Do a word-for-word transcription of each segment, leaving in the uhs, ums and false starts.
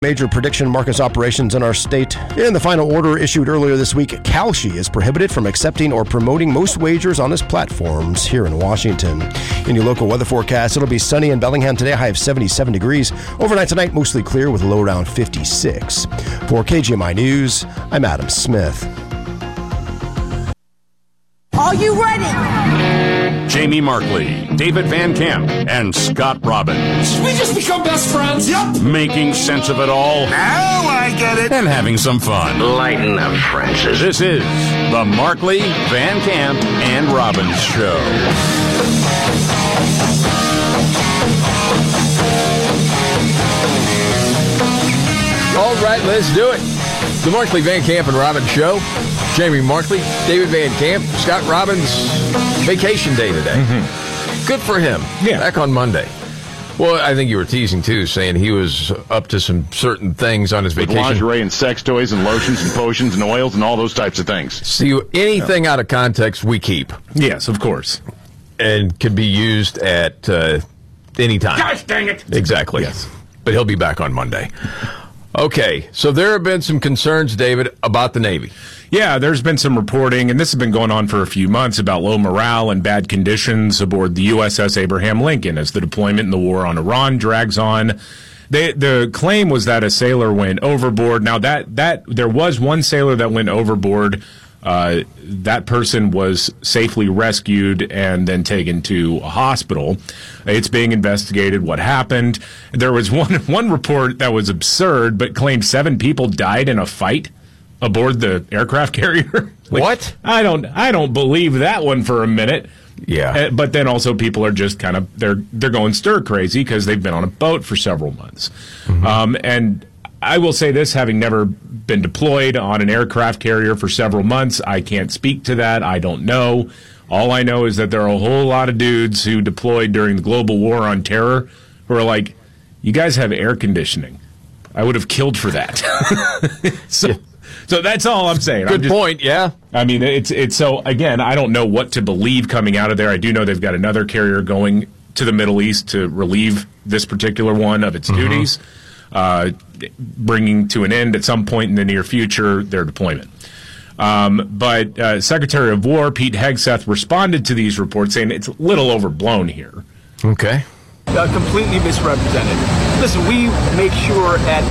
Major prediction markets operations in our state. In the final order issued earlier this week, Kalshi is prohibited from accepting or promoting most wagers on its platforms here in Washington. In your local weather forecast, it'll be sunny in Bellingham today, high of seventy-seven degrees. Overnight tonight, mostly clear with a low around fifty-six. For K G M I News, I'm Adam Smith. Are you ready? Jamie Markley, David Van Camp, and Scott Robbins. We just become best friends. Yep. Making sense of it all. Now I get it. And having some fun. Lighten up, Francis. This is the Markley, Van Camp, and Robbins Show. All right, let's do it. The Markley, Van Camp, and Robbins Show. Jamie Markley, David Van Camp, Scott Robbins, vacation day today. Mm-hmm. Good for him. Yeah. Back on Monday. Well, I think you were teasing, too, saying he was up to some certain things on his With vacation. lingerie and sex toys and lotions and potions and oils and all those types of things. See, anything yeah. out of context, we keep. Yes, of course. And can be used at uh, any time. Gosh dang it. Exactly. Yes. But he'll be back on Monday. Okay, so there have been some concerns, David, about the Navy. Yeah, there's been some reporting, and this has been going on for a few months, about low morale and bad conditions aboard the U S S Abraham Lincoln as the deployment in the war on Iran drags on. They, the claim was that a sailor went overboard. Now, that, that there was one sailor that went overboard. Uh, that person was safely rescued and then taken to a hospital. It's being investigated what happened. There was one one report that was absurd, but claimed seven people died in a fight aboard the aircraft carrier. Like, what? I don't I don't believe that one for a minute. Yeah. Uh, but then also people are just kind of they're they're going stir crazy because they've been on a boat for several months. Mm-hmm. Um, and I will say this, having never been deployed on an aircraft carrier for several months, I can't speak to that. I don't know. All I know is that there are a whole lot of dudes who deployed during the global war on terror who are like, you guys have air conditioning. I would have killed for that. so, yeah. so that's all I'm saying. Good I'm just, point, yeah. I mean, it's it's so, again, I don't know what to believe coming out of there. I do know they've got another carrier going to the Middle East to relieve this particular one of its mm-hmm. duties. Uh, bringing to an end at some point in the near future their deployment. Um, but uh, Secretary of War Pete Hegseth responded to these reports saying it's a little overblown here. Okay. Uh, completely misrepresented. Listen, we make sure at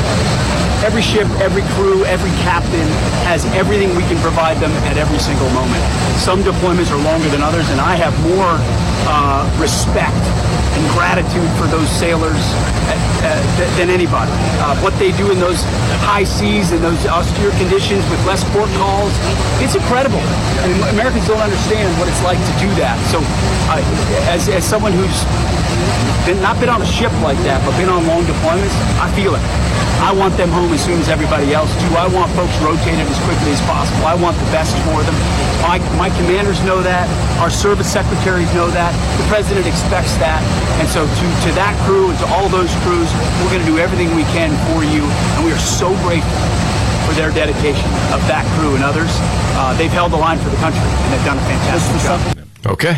every ship, every crew, every captain has everything we can provide them at every single moment. Some deployments are longer than others, and I have more uh, respect and gratitude for those sailors uh, uh, than anybody. Uh, what they do in those high seas and those austere conditions with less port calls, it's incredible. And Americans don't understand what it's like to do that. So uh, as, as someone who's been, not been on a ship like that, but been on long deployments, I feel it. I want them home as soon as everybody else do. I want folks rotated as quickly as possible. I want the best for them. My, my commanders know that. Our service secretaries know that. The president expects that. And so to, to that crew and to all those crews, we're going to do everything we can for you. And we are so grateful for their dedication of that crew and others. Uh, they've held the line for the country, and they've done a fantastic job. Okay.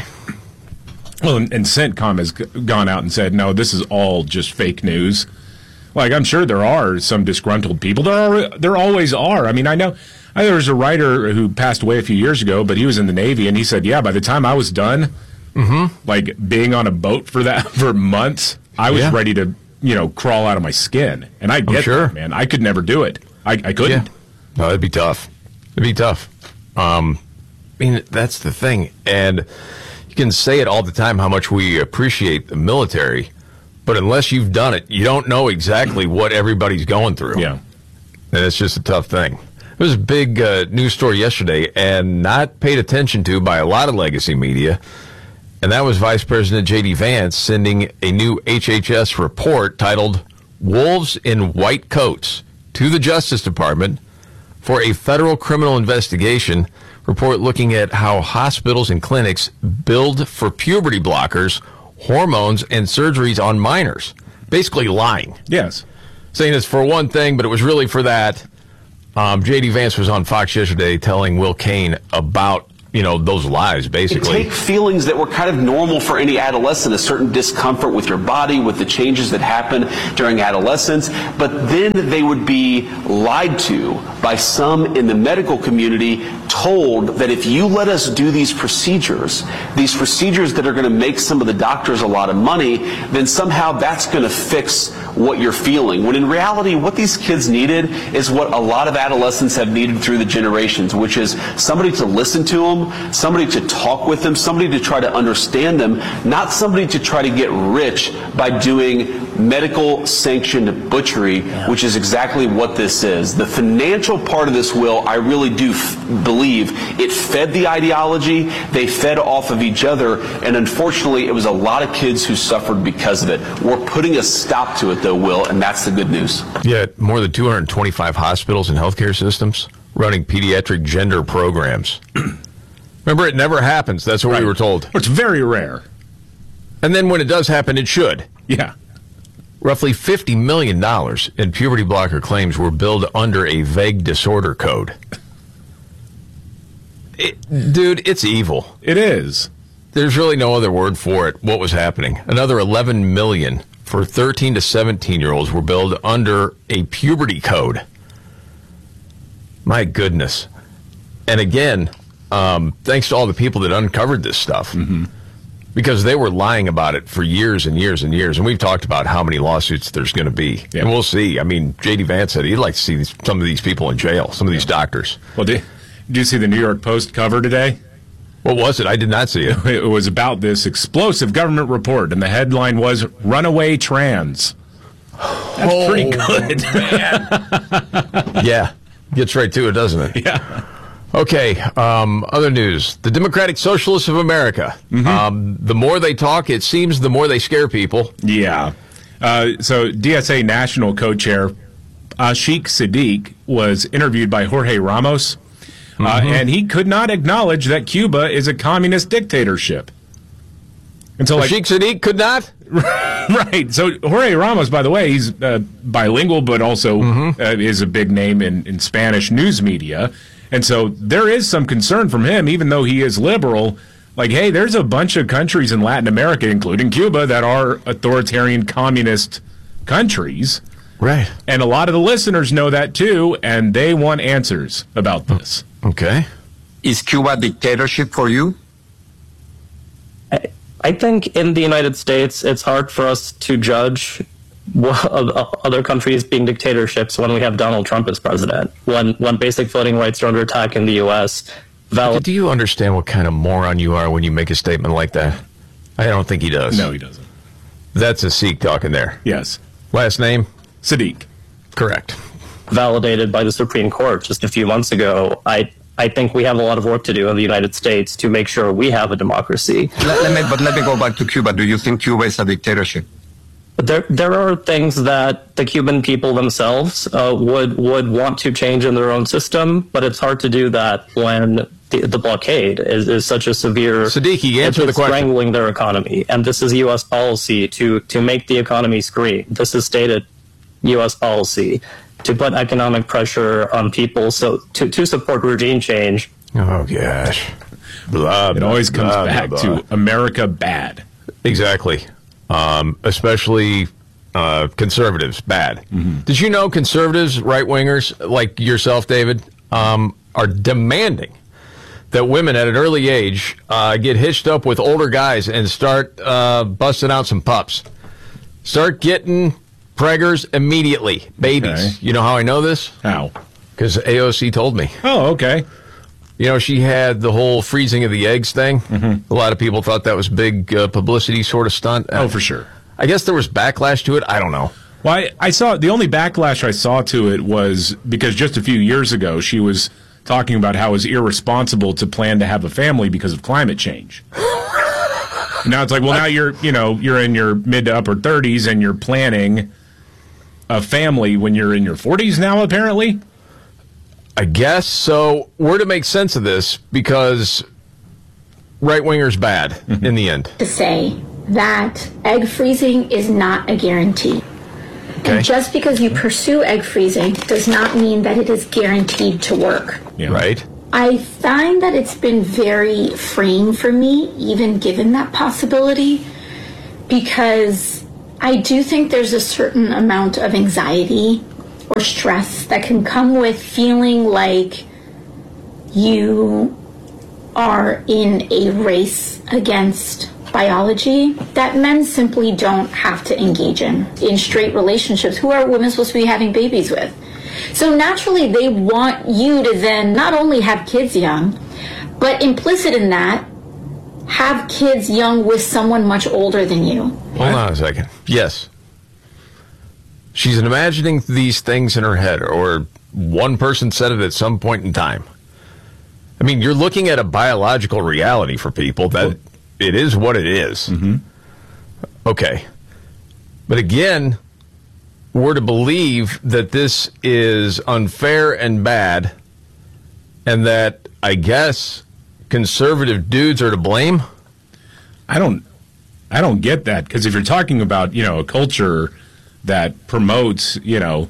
Well, and, and CENTCOM has gone out and said, no, this is all just fake news. Like, I'm sure there are some disgruntled people. There are, there always are. I mean, I know I, there was a writer who passed away a few years ago, but he was in the Navy, and he said, yeah, by the time I was done, mm-hmm. like, being on a boat for that for months, I was yeah. ready to, you know, crawl out of my skin. And I get sure. that, man. I could never do it. I, I couldn't. Yeah. No, it'd be tough. It'd be tough. Um, I mean, that's the thing. And you can say it all the time how much we appreciate the military, but unless you've done it, you don't know exactly what everybody's going through. Yeah. And it's just a tough thing. There was a big uh, news story yesterday and not paid attention to by a lot of legacy media, and that was Vice President J D Vance sending a new H H S report titled Wolves in White Coats to the Justice Department for a federal criminal investigation report looking at how hospitals and clinics billed for puberty blockers, hormones, and surgeries on minors. Basically lying. Yes. Saying it's for one thing, but it was really for that. Um, J D Vance was on Fox yesterday telling Will Cain about you know, those lives, basically. Take feelings that were kind of normal for any adolescent, a certain discomfort with your body, with the changes that happen during adolescence, but then they would be lied to by some in the medical community, told that if you let us do these procedures, these procedures that are going to make some of the doctors a lot of money, then somehow that's going to fix what you're feeling. When in reality, what these kids needed is what a lot of adolescents have needed through the generations, which is somebody to listen to them, somebody to talk with them, somebody to try to understand them, not somebody to try to get rich by doing medical sanctioned butchery, yeah. which is exactly what this is. The financial part of this will, I really do f- believe it fed the ideology, they fed off of each other, and unfortunately it was a lot of kids who suffered because of it. We're putting a stop to it though, Will, and that's the good news. Yeah, more than two hundred twenty-five hospitals and healthcare systems running pediatric gender programs. Remember, it never happens. That's what right. we were told. It's very rare. And then when it does happen, it should. Yeah. Roughly fifty million dollars in puberty blocker claims were billed under a vague disorder code. It, dude, it's evil. It is. There's really no other word for it, what was happening. Another eleven million dollars for thirteen to seventeen-year-olds were billed under a puberty code. My goodness. And again, um, thanks to all the people that uncovered this stuff. Mm-hmm. Because they were lying about it for years and years and years. And we've talked about how many lawsuits there's going to be. Yeah. And we'll see. I mean, J D Vance said he'd like to see these, some of these people in jail, some of these yeah. doctors. Well, did, did you see the New York Post cover today? What was it? I did not see it. It was about this explosive government report, and the headline was, Runaway Trans. That's oh, pretty good. Man. Yeah. Gets right to it, doesn't it? Yeah. Okay, um, other news. The Democratic Socialists of America. Mm-hmm. Um, the more they talk, it seems the more they scare people. Yeah. Uh, so D S A National Co-Chair Ashik Siddiq was interviewed by Jorge Ramos, mm-hmm. uh, and he could not acknowledge that Cuba is a communist dictatorship. And so, like, Ashik Siddiq could not? Right. So Jorge Ramos, by the way, he's uh, bilingual, but also mm-hmm. uh, is a big name in, in Spanish news media. And so there is some concern from him, even though he is liberal. Like, hey, there's a bunch of countries in Latin America, including Cuba, that are authoritarian communist countries. Right. And a lot of the listeners know that, too, and they want answers about this. Okay. Is Cuba a dictatorship for you? I, I think in the United States, it's hard for us to judge other countries being dictatorships when we have Donald Trump as president, when when basic voting rights are under attack in the U S Valid- Do you understand what kind of moron you are when you make a statement like that? I don't think he does. No, he doesn't. That's a Sikh talking there. Yes. Last name? Sadiq. Correct. Validated by the Supreme Court just a few months ago. I I think we have a lot of work to do in the United States to make sure we have a democracy. Let, let me, but let me go back to Cuba. Do you think Cuba is a dictatorship? But there, there are things that the Cuban people themselves uh, would would want to change in their own system, but it's hard to do that when the, the blockade is, is such a severe. Siddiqui, answer the question. Strangling their economy, and this is U S policy to to make the economy scream. This is stated U S policy to put economic pressure on people, so to to support regime change. Oh gosh, blah, it always comes blah, back blah, to America bad. Exactly. Um, especially uh, conservatives, bad. Mm-hmm. Did you know conservatives, right-wingers, like yourself, David, um, are demanding that women at an early age uh, get hitched up with older guys and start uh, busting out some pups. Start getting preggers immediately, babies. Okay. You know how I know this? How? Because A O C told me. Oh, okay. You know, she had the whole freezing of the eggs thing. Mm-hmm. A lot of people thought that was big uh, publicity sort of stunt. Oh, for sure. I guess there was backlash to it. I don't know. Well, I, I saw the only backlash I saw to it was because just a few years ago she was talking about how it was irresponsible to plan to have a family because of climate change. Now it's like, well, now you're you know you're in your mid to upper thirties and you're planning a family when you're in your forties now, apparently. I guess. So we're to make sense of this because right-wingers bad mm-hmm. in the end. To say that egg freezing is not a guarantee. Okay. And just because you pursue egg freezing does not mean that it is guaranteed to work. Yeah. Right. I find that it's been very freeing for me, even given that possibility, because I do think there's a certain amount of anxiety or stress that can come with feeling like you are in a race against biology that men simply don't have to engage in. In straight relationships, who are women supposed to be having babies with? So naturally, they want you to then not only have kids young, but implicit in that, have kids young with someone much older than you. Hold on a second. Yes. She's imagining these things in her head, or one person said it at some point in time. I mean, you're looking at a biological reality for people that it is what it is. Mm-hmm. Okay. But again, we're to believe that this is unfair and bad, and that, I guess, conservative dudes are to blame? I don't I don't get that, because if you're talking about, you know, a culture that promotes, you know,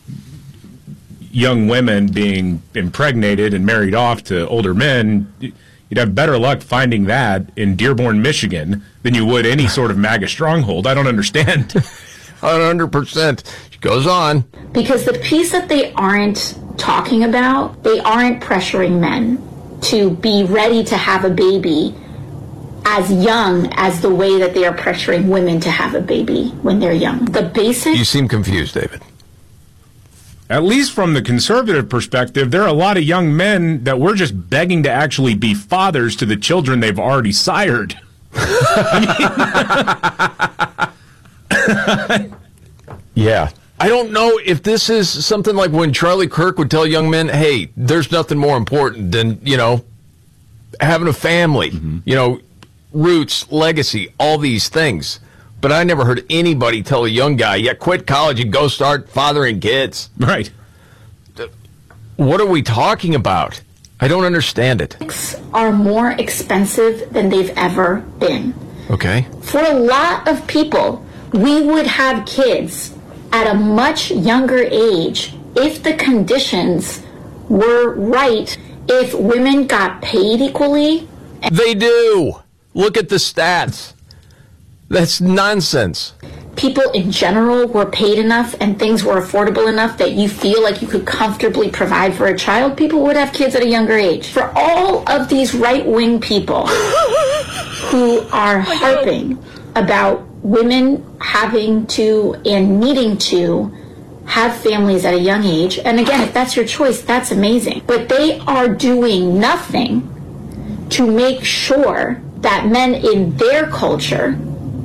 young women being impregnated and married off to older men, you'd have better luck finding that in Dearborn, Michigan than you would any sort of MAGA stronghold. I don't understand. one hundred percent. She goes on. Because the piece that they aren't talking about, they aren't pressuring men to be ready to have a baby as young as the way that they are pressuring women to have a baby when they're young. The basic... You seem confused, David. At least from the conservative perspective, there are a lot of young men that we're just begging to actually be fathers to the children they've already sired. Yeah. I don't know if this is something like when Charlie Kirk would tell young men, hey, there's nothing more important than, you know, having a family, mm-hmm. you know, roots, legacy, all these things. But I never heard anybody tell a young guy, yeah, quit college and go start fathering kids. Right. What are we talking about? I don't understand it. Are more expensive than they've ever been. Okay. For a lot of people, we would have kids at a much younger age if the conditions were right, if women got paid equally. They do. Look at the stats. That's nonsense. People in general were paid enough and things were affordable enough that you feel like you could comfortably provide for a child. People would have kids at a younger age. For all of these right-wing people who are harping about women having to and needing to have families at a young age, and again, if that's your choice, that's amazing. But they are doing nothing to make sure that men in their culture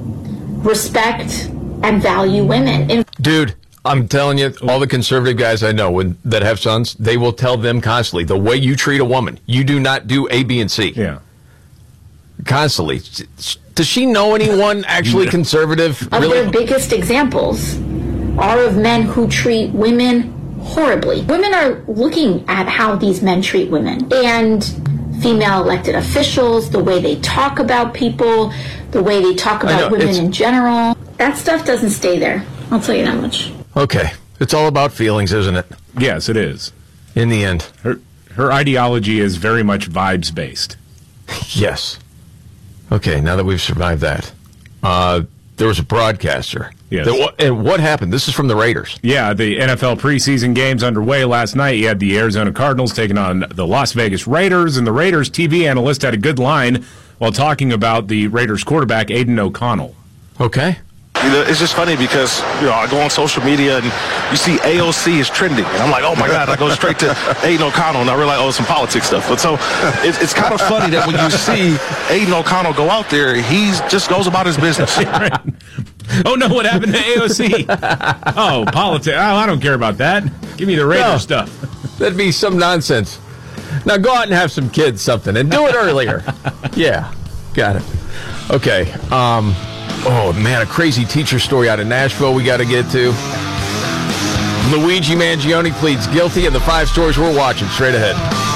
respect and value women. In- Dude, I'm telling you, all the conservative guys I know when, that have sons, they will tell them constantly, the way you treat a woman, you do not do A, B, and C. Yeah. Constantly. Does she know anyone actually conservative? Of really? their biggest examples are of men who treat women horribly. Women are looking at how these men treat women. And female elected officials, the way they talk about people, the way they talk about know, women in general. That stuff doesn't stay there. I'll tell you that much. Okay. It's all about feelings, isn't it? Yes, it is. In the end. Her, her ideology is very much vibes-based. Yes. Okay, now that we've survived that. Uh, there was a broadcaster. Yes. That, and what happened? This is from the Raiders. Yeah, the N F L preseason games underway last night. You had the Arizona Cardinals taking on the Las Vegas Raiders, and the Raiders T V analyst had a good line while talking about the Raiders quarterback, Aiden O'Connell. Okay. You know, it's just funny because, you know, I go on social media and you see A O C is trending. And I'm like, oh, my God, I go straight to Aiden O'Connell and I realize, oh, some politics stuff. But so it's, it's kind of funny that when you see Aiden O'Connell go out there, he just goes about his business. Oh, no, what happened to A O C? Oh, politics. Oh, I don't care about that. Give me the Raider no, stuff. That'd be some nonsense. Now go out and have some kids something and do it earlier. Yeah, got it. Okay. Um... Oh, man, a crazy teacher story out of Nashville we got to get to. Luigi Mangione pleads guilty, and the five stories we're watching straight ahead.